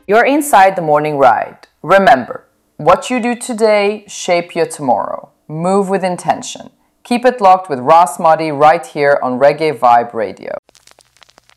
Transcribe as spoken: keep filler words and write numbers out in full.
You're inside the morning ride. Remember, what you do today shape your tomorrow. Move with intention. Keep it locked with Ras Mahdi right here on Reggae Vibe Radio.